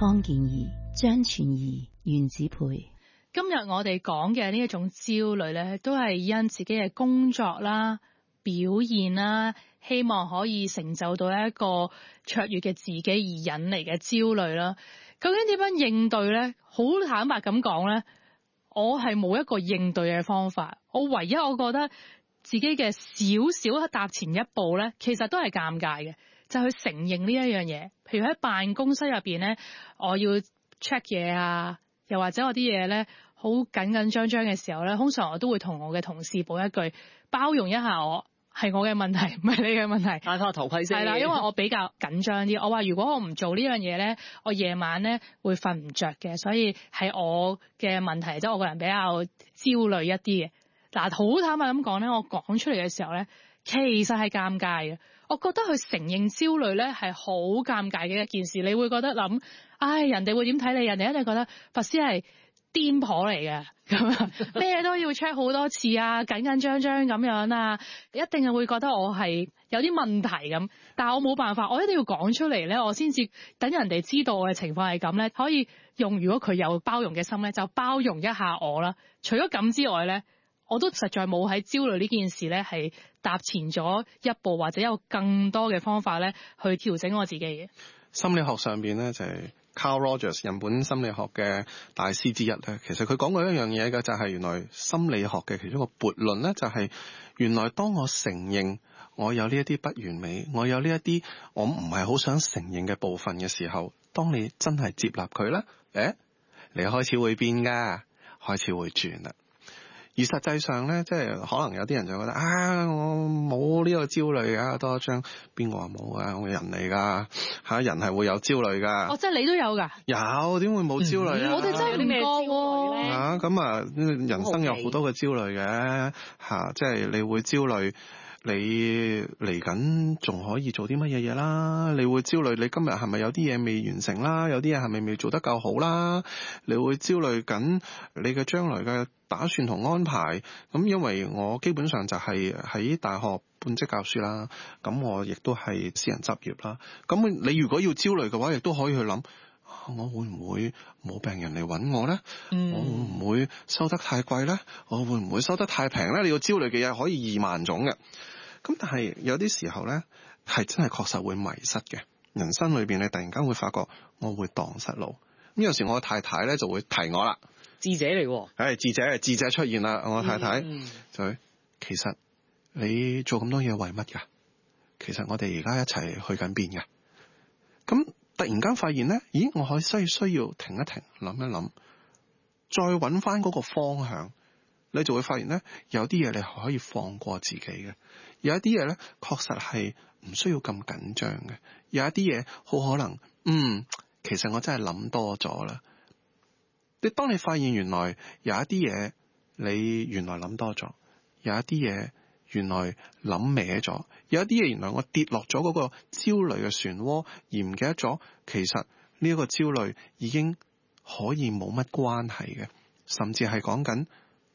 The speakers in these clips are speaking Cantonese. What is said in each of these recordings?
方健儀、張全儀、袁子培。 今日我哋講嘅呢一種焦慮咧，都係因自己嘅工作啦、表現啦，希望可以成就到一個卓越嘅自己而引嚟嘅焦慮啦。究竟點樣應對咧？好坦白咁講咧，我係冇一個應對嘅方法。我唯一我覺得自己嘅少少踏前一步咧，其實都係尷尬嘅，就係去承認呢一樣嘢。譬如喺辦公室入邊咧，我要 check 嘢啊，又或者我啲嘢咧好緊張嘅時候咧，通常我都會同我嘅同事補一句，包容一下我，係我嘅問題，唔係你嘅問題。 戴翻個頭盔先。 係啦，因為我比較緊張啲。我話如果我唔做呢樣嘢咧，我夜晚咧會瞓唔着嘅，所以係我嘅問題，即係我個人比較焦慮一啲嘅。嗱，好坦白咁講咧，我講出嚟嘅時候咧，其實係尷尬嘅。我覺得去承認焦慮咧係好尷尬嘅一件事。你會覺得諗，人哋會點睇你？人哋一定覺得佛斯係癲婆嚟嘅，咁咩都要 check 好多次啊，緊張咁樣啊，一定係會覺得我係有啲問題咁。但係我冇辦法，我一定要講出嚟咧，我先至等人哋知道我嘅情況係咁咧，可以用如果佢有包容嘅心咧，就包容一下我啦。除咗咁之外咧，我都實在冇喺焦慮呢件事咧係踏前咗一步，或者有更多嘅方法咧去調整我自己嘅。 心理學上邊咧就係 Carl Rogers 日本心理學嘅大師之一咧，其實佢講過一樣嘢嘅，就係原來心理學嘅其中一個悖論咧，就係原來當我承認我有呢一啲不完美，我有呢一啲我唔係好想承認嘅部分嘅時候，當你真係接納佢咧，你開始會變㗎，開始會轉啦。而實際上咧，即係可能有啲人就覺得我冇呢個焦慮啊，多一張邊個話冇啊？我人嚟噶嚇，人係會有焦慮噶。 即係你都有㗎？ 有，點會冇焦慮啊？ 我哋真係唔覺喎。 嚇咁啊，人生有好多嘅焦慮嘅嚇，即係你會焦慮。你嚟緊仲可以做啲乜嘢嘢啦？你會焦慮你今日係咪有啲嘢未完成啦？有啲嘢係咪未做得夠好啦？你會焦慮緊你嘅將來嘅打算同安排。咁因為我基本上就係喺大學半職教書啦，咁我亦都係私人執業啦。咁你如果要焦慮嘅話，亦都可以去諗，我會唔會冇病人嚟揾我呢？我會唔會收得太貴呢？我會唔會收得太平呢？你要焦慮嘅嘢可以2萬種嘅。咁但係有啲時候呢，係真係確實會迷失嘅。人生裏邊你突然間會發覺我會蕩失路。咁有時我太太呢就會提我啦， 智者嚟喎， 智者出現啦。我太太就其實你做咁多嘢為乜㗎？其實我哋而家一齊去緊邊㗎？咁突然間發現呢，咦，我可以需要停一停，諗一諗，再揾翻嗰個方向。你就會發現呢，有啲嘢你可以放過自己嘅，有一啲嘢呢確實係唔需要咁緊張嘅，有一啲嘢好可能，其實我真係諗多咗啦。當你發現原來有一啲嘢你原來諗多咗，有一啲嘢原來諗歪咗，有一啲嘢原來我跌落咗嗰個焦慮嘅漩渦，而唔記得咗，其實呢一個焦慮已經可以冇乜關係嘅，甚至係講緊。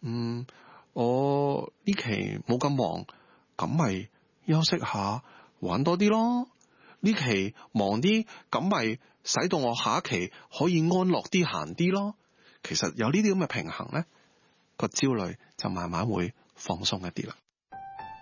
我呢期冇咁忙，咁咪休息下，玩多啲咯。呢期忙啲，咁咪使到我下一期可以安樂啲閒啲咯。其實有呢啲咁嘅平衡呢，個焦慮就慢慢會放鬆一啲啦。